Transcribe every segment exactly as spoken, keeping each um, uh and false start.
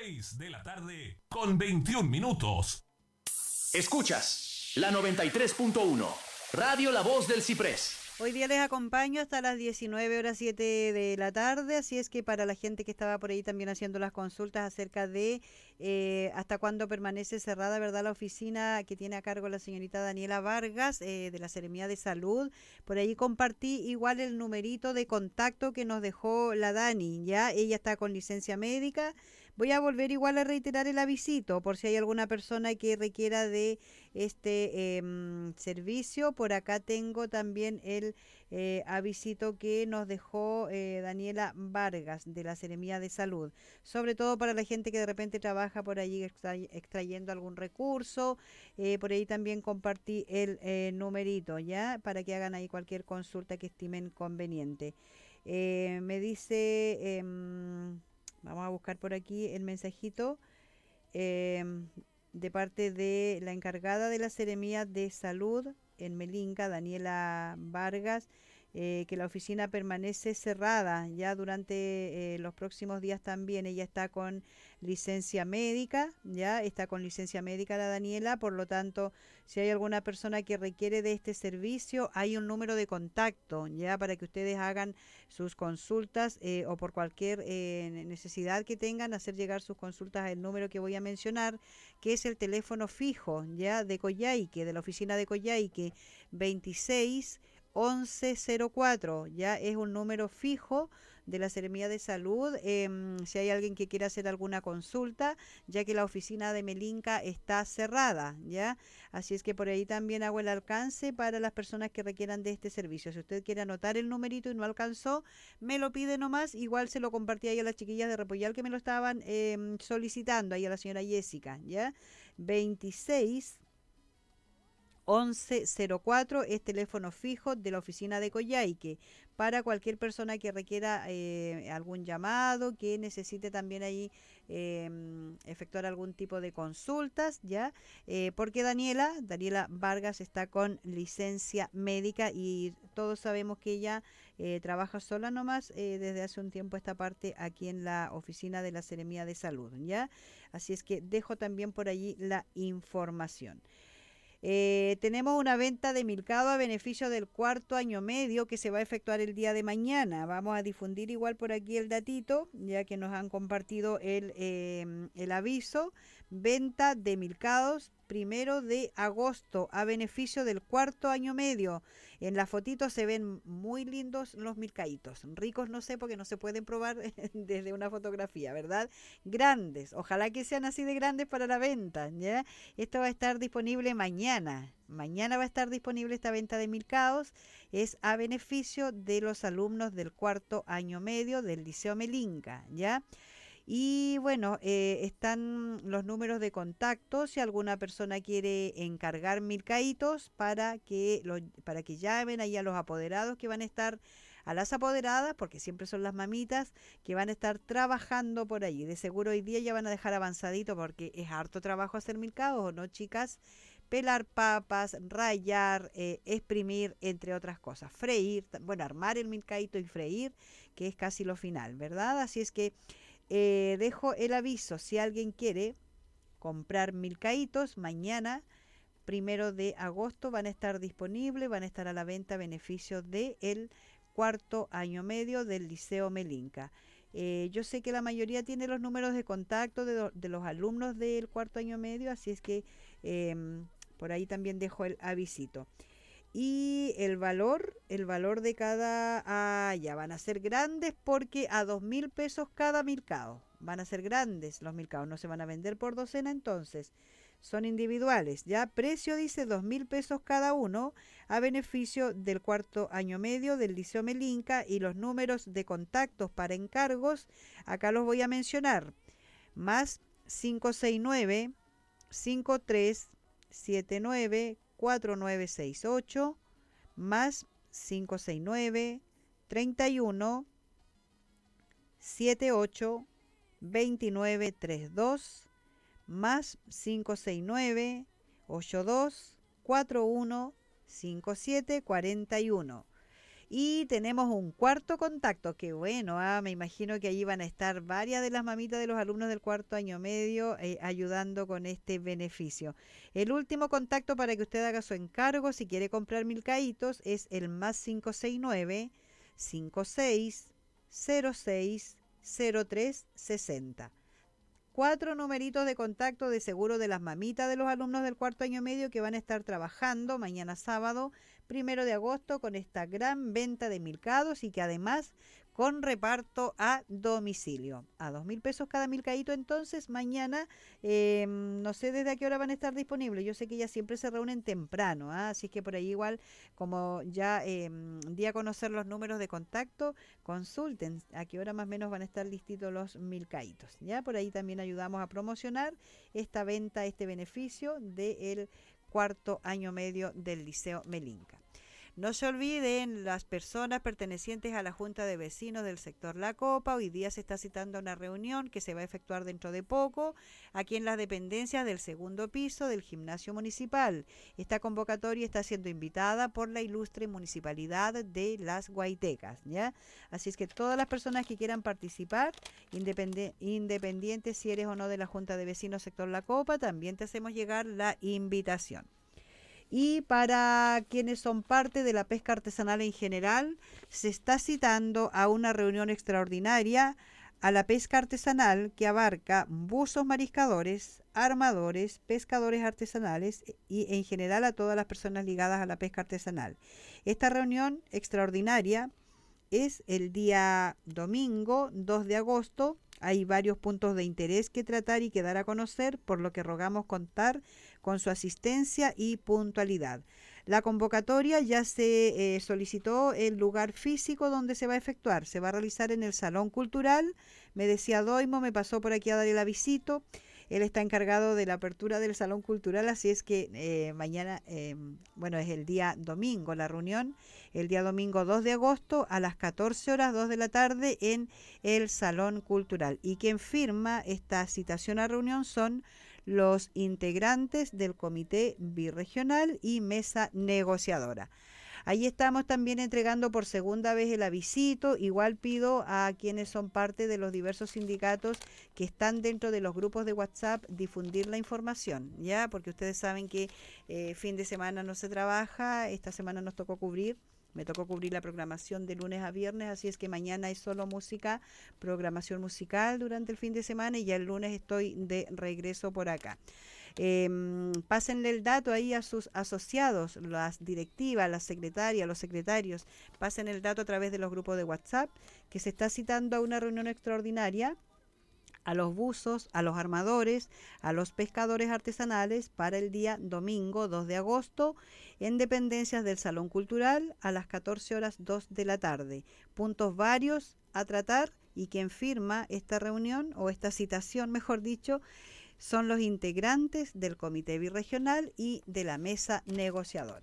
seis de la tarde con veintiún minutos. Escuchas la noventa y tres punto uno, Radio La Voz del Ciprés. Hoy día les acompaño hasta las diecinueve horas siete de la tarde, así es que para la gente que estaba por ahí también haciendo las consultas acerca de eh, hasta cuándo permanece cerrada, ¿verdad?, la oficina que tiene a cargo la señorita Daniela Vargas eh, de la Seremía de Salud. Por ahí compartí igual el numerito de contacto que nos dejó la Dani, ya ella está con licencia médica. Voy a volver igual a reiterar el avisito por si hay alguna persona que requiera de este eh, servicio. Por acá tengo también el eh, avisito que nos dejó eh, Daniela Vargas de la Seremía de Salud, sobre todo para la gente que de repente trabaja por allí extra, extrayendo algún recurso. Eh, por ahí también compartí el eh, numerito, ya, para que hagan ahí cualquier consulta que estimen conveniente. Eh, me dice, eh, vamos a buscar por aquí el mensajito eh, de parte de la encargada de la Seremía de Salud en Melinca, Daniela Vargas, eh, que la oficina permanece cerrada ya durante eh, los próximos días también. Ella está con licencia médica, ya está con licencia médica la Daniela, por lo tanto, si hay alguna persona que requiere de este servicio, hay un número de contacto, ya, para que ustedes hagan sus consultas eh, o por cualquier eh, necesidad que tengan, hacer llegar sus consultas al número que voy a mencionar, que es el teléfono fijo, ya, de Coyhaique, de la oficina de Coyhaique, veintiséis once cero cuatro, ya es un número fijo de la Seremía de Salud. Eh, si hay alguien que quiera hacer alguna consulta, ya que la oficina de Melinca está cerrada, ya, así es que por ahí también hago el alcance para las personas que requieran de este servicio. Si usted quiere anotar el numerito y no alcanzó, me lo pide nomás, igual se lo compartí ahí a las chiquillas de Repollal que me lo estaban eh, solicitando, ahí a la señora Jessica, ya, veintiséis once cero cuatro es teléfono fijo de la oficina de Coyhaique para cualquier persona que requiera eh, algún llamado, que necesite también ahí eh, efectuar algún tipo de consultas, ya, eh, porque Daniela, Daniela Vargas está con licencia médica y todos sabemos que ella eh, trabaja sola nomás eh, desde hace un tiempo esta parte aquí en la oficina de la Seremía de Salud, ya, así es que dejo también por allí la información. Eh, tenemos una venta de Milcado a beneficio del cuarto año medio que se va a efectuar el día de mañana. Vamos a difundir igual por aquí el datito, ya que nos han compartido el, eh, el aviso. Venta de Milcados primero de agosto a beneficio del cuarto año medio. En la fotito se ven muy lindos los milcaitos. Ricos no sé porque no se pueden probar desde una fotografía, ¿verdad? Grandes. Ojalá que sean así de grandes para la venta, ¿ya? Esto va a estar disponible mañana. Mañana va a estar disponible esta venta de milcaos. Es a beneficio de los alumnos del cuarto año medio del Liceo Melinca, ¿ya? Y bueno, eh, están los números de contacto si alguna persona quiere encargar milcaitos para que lo, para que llamen ahí a los apoderados que van a estar, a las apoderadas, porque siempre son las mamitas que van a estar trabajando por allí. De seguro hoy día ya van a dejar avanzadito porque es harto trabajo hacer milcaos, ¿o no, chicas? Pelar papas, rallar, eh, exprimir, entre otras cosas. Freír, bueno, armar el milcaito y freír, que es casi lo final, ¿verdad? Así es que Eh, dejo el aviso, si alguien quiere comprar milcaitos, mañana, primero de agosto, van a estar disponibles, van a estar a la venta a beneficio del cuarto año medio del Liceo Melinca. Eh, yo sé que la mayoría tiene los números de contacto de, de los alumnos del cuarto año medio, así es que eh, por ahí también dejo el avisito. Y el valor, el valor de cada, ah, ya van a ser grandes porque a dos mil pesos cada milcao. Van a ser grandes los milcaos, no se van a vender por docena entonces. Son individuales, ya. Precio dice dos mil pesos cada uno a beneficio del cuarto año medio del Liceo Melinca y los números de contactos para encargos, acá los voy a mencionar. Más cinco seis nueve, cinco tres siete nueve, cuatro nueve seis ocho, más cinco seis nueve, treinta y uno, setenta y ocho, veintinueve treinta y dos, más cinco seis nueve, ochenta y dos, cuarenta y uno, cincuenta y siete cuarenta y uno. Y tenemos un cuarto contacto, que bueno, ah, me imagino que allí van a estar varias de las mamitas de los alumnos del cuarto año medio eh, ayudando con este beneficio. El último contacto para que usted haga su encargo, si quiere comprar milcaitos, es el más cinco seis nueve, cinco seis cero seis cero tres sesenta. Cuatro numeritos de contacto de seguro de las mamitas de los alumnos del cuarto año medio que van a estar trabajando mañana sábado, primero de agosto, con esta gran venta de milcados y que además con reparto a domicilio. A dos mil pesos cada milcadito, entonces mañana, eh, no sé desde a qué hora van a estar disponibles. Yo sé que ya siempre se reúnen temprano, ¿eh? Así que por ahí igual, como ya eh, di a conocer los números de contacto, consulten a qué hora más o menos van a estar listitos los milcaitos. Ya por ahí también ayudamos a promocionar esta venta, este beneficio del cuarto año medio del Liceo Melinca. No se olviden las personas pertenecientes a la Junta de Vecinos del sector La Copa. Hoy día se está citando una reunión que se va a efectuar dentro de poco aquí en las dependencias del segundo piso del gimnasio municipal. Esta convocatoria está siendo invitada por la ilustre municipalidad de Las Guaitecas, ¿ya? Así es que todas las personas que quieran participar, independe- independientes si eres o no de la Junta de Vecinos sector La Copa, también te hacemos llegar la invitación. Y para quienes son parte de la pesca artesanal en general, se está citando a una reunión extraordinaria a la pesca artesanal que abarca buzos mariscadores, armadores, pescadores artesanales y en general a todas las personas ligadas a la pesca artesanal. Esta reunión extraordinaria es el día domingo dos de agosto. Hay varios puntos de interés que tratar y que dar a conocer, por lo que rogamos contar con su asistencia y puntualidad. La convocatoria ya se eh, solicitó el lugar físico donde se va a efectuar. Se va a realizar en el Salón Cultural. Me decía Doimo, me pasó por aquí a dar el avisito. Él está encargado de la apertura del Salón Cultural, así es que eh, mañana, eh, bueno, es el día domingo la reunión, el día domingo dos de agosto a las catorce horas, dos de la tarde en el Salón Cultural. Y quien firma esta citación a reunión son los integrantes del Comité Birregional y Mesa Negociadora. Ahí estamos también entregando por segunda vez el avisito. Igual pido a quienes son parte de los diversos sindicatos que están dentro de los grupos de WhatsApp difundir la información, ya, porque ustedes saben que eh, fin de semana no se trabaja. Esta semana nos tocó cubrir. Me tocó cubrir la programación de lunes a viernes, así es que mañana es solo música, programación musical durante el fin de semana y ya el lunes estoy de regreso por acá. Eh, pásenle el dato ahí a sus asociados, las directivas, las secretarias, los secretarios, pasen el dato a través de los grupos de WhatsApp que se está citando a una reunión extraordinaria a los buzos, a los armadores, a los pescadores artesanales para el día domingo dos de agosto en dependencias del Salón Cultural a las catorce horas dos de la tarde. Puntos varios a tratar y quien firma esta reunión o esta citación, mejor dicho, son los integrantes del Comité Birregional y de la Mesa Negociadora.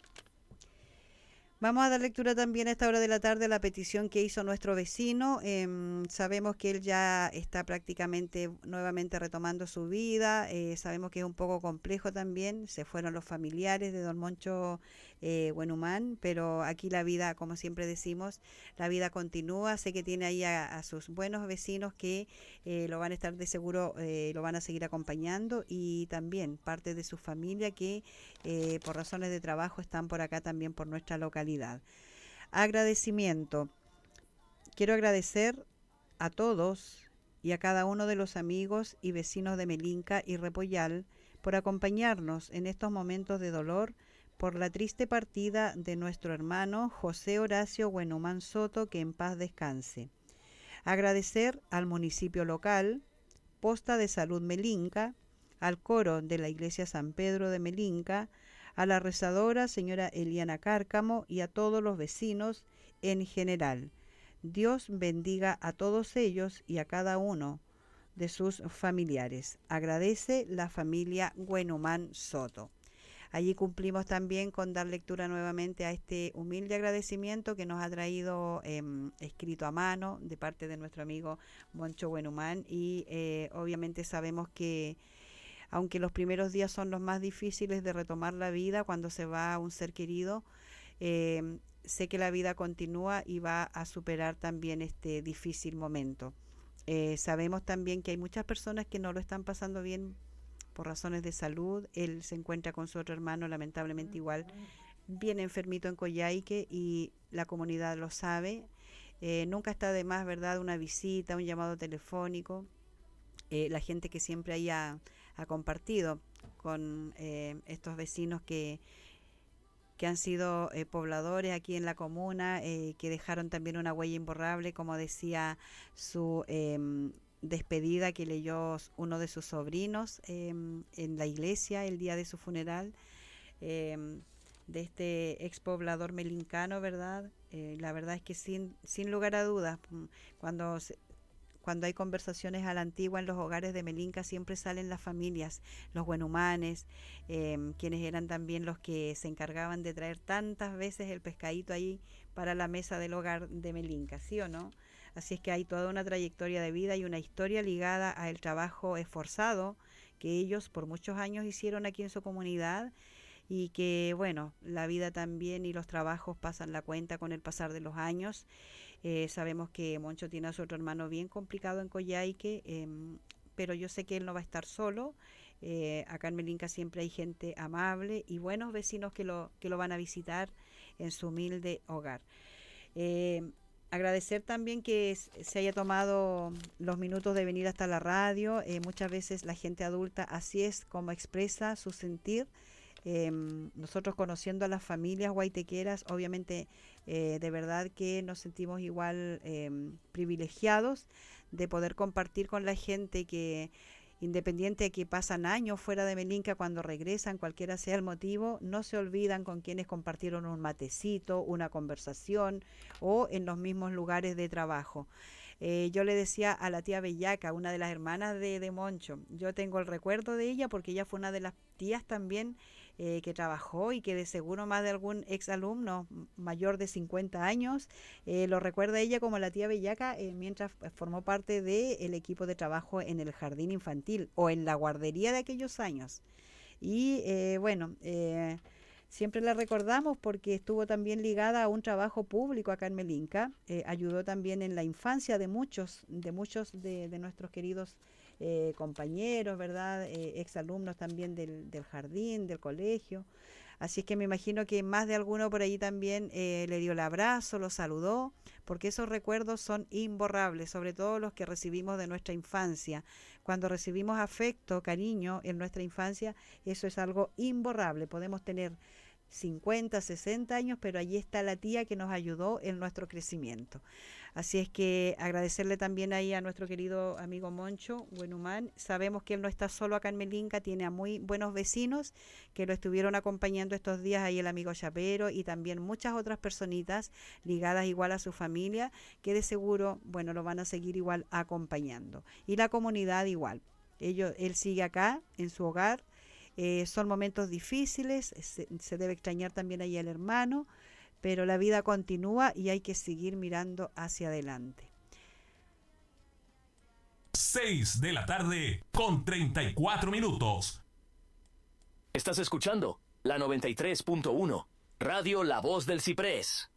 Vamos a dar lectura también a esta hora de la tarde a la petición que hizo nuestro vecino. Eh, sabemos que él ya está prácticamente nuevamente retomando su vida. Eh, sabemos que es un poco complejo también. Se fueron los familiares de don Moncho eh, Buenhumán, pero aquí la vida, como siempre decimos, la vida continúa. Sé que tiene ahí a, a sus buenos vecinos que eh, lo van a estar de seguro, eh, lo van a seguir acompañando y también parte de su familia que eh, por razones de trabajo están por acá también por nuestra localidad. Agradecimiento. Quiero agradecer a todos y a cada uno de los amigos y vecinos de Melinca y Repollal por acompañarnos en estos momentos de dolor por la triste partida de nuestro hermano José Horacio Buenhumán Soto, que en paz descanse. Agradecer al municipio local, Posta de Salud Melinca, al coro de la Iglesia San Pedro de Melinca, a la rezadora señora Eliana Cárcamo y a todos los vecinos en general. Dios bendiga a todos ellos y a cada uno de sus familiares. Agradece la familia Buenhumán Soto. Allí cumplimos también con dar lectura nuevamente a este humilde agradecimiento que nos ha traído eh, escrito a mano de parte de nuestro amigo Moncho Buenhumán y eh, obviamente sabemos que aunque los primeros días son los más difíciles de retomar la vida cuando se va a un ser querido, eh, sé que la vida continúa y va a superar también este difícil momento. Eh, sabemos también que hay muchas personas que no lo están pasando bien por razones de salud. Él se encuentra con su otro hermano, lamentablemente igual, bien enfermito en Coyhaique, y la comunidad lo sabe. Eh, nunca está de más, ¿verdad?, una visita, un llamado telefónico. Eh, la gente que siempre haya ha compartido con eh, estos vecinos que, que han sido eh, pobladores aquí en la comuna, eh, que dejaron también una huella imborrable, como decía su eh, despedida que leyó uno de sus sobrinos eh, en la iglesia el día de su funeral, eh, de este ex poblador melincano, ¿verdad? Eh, la verdad es que sin, sin lugar a dudas, cuando se, Cuando hay conversaciones a la antigua en los hogares de Melinca, siempre salen las familias, los buenumanes, eh, quienes eran también los que se encargaban de traer tantas veces el pescadito ahí para la mesa del hogar de Melinca, ¿sí o no? Así es que hay toda una trayectoria de vida y una historia ligada al trabajo esforzado que ellos por muchos años hicieron aquí en su comunidad, y que, bueno, la vida también y los trabajos pasan la cuenta con el pasar de los años. Eh, sabemos que Moncho tiene a su otro hermano bien complicado en Coyhaique, eh, pero yo sé que él no va a estar solo. Eh, acá en Melinca siempre hay gente amable y buenos vecinos que lo, que lo van a visitar en su humilde hogar. Eh, agradecer también que se haya tomado los minutos de venir hasta la radio. Eh, muchas veces la gente adulta así es como expresa su sentir. Eh, nosotros conociendo a las familias guaitequeras, obviamente eh, de verdad que nos sentimos igual eh, privilegiados de poder compartir con la gente que, independiente de que pasan años fuera de Melinca, cuando regresan, cualquiera sea el motivo, no se olvidan con quienes compartieron un matecito, una conversación o en los mismos lugares de trabajo. Eh, yo le decía a la tía Bellaca, una de las hermanas de, de Moncho, yo tengo el recuerdo de ella porque ella fue una de las tías también eh, que trabajó y que de seguro más de algún ex alumno mayor de cincuenta años eh, lo recuerda ella como la tía Bellaca eh, mientras formó parte del equipo de trabajo en el jardín infantil o en la guardería de aquellos años. Y eh, bueno, eh, siempre la recordamos porque estuvo también ligada a un trabajo público acá en Melinca, eh, ayudó también en la infancia de muchos, de muchos de, de nuestros queridos eh, compañeros, ¿verdad? Eh, exalumnos también del, del jardín, del colegio. Así es que me imagino que más de alguno por ahí también eh, le dio el abrazo, lo saludó, porque esos recuerdos son imborrables, sobre todo los que recibimos de nuestra infancia. Cuando recibimos afecto, cariño en nuestra infancia, eso es algo imborrable. Podemos tener cincuenta, sesenta años, pero allí está la tía que nos ayudó en nuestro crecimiento. Así es que agradecerle también ahí a nuestro querido amigo Moncho Buenumán. Sabemos que él no está solo acá en Melinca, tiene a muy buenos vecinos que lo estuvieron acompañando estos días, ahí el amigo Chapero y también muchas otras personitas ligadas igual a su familia, que de seguro, bueno, lo van a seguir igual acompañando. Y la comunidad igual. Ellos, él sigue acá en su hogar. Eh, son momentos difíciles, se, se debe extrañar también ahí al hermano, pero la vida continúa y hay que seguir mirando hacia adelante. seis de la tarde con treinta y cuatro minutos. Estás escuchando la noventa y tres punto uno, Radio La Voz del Ciprés.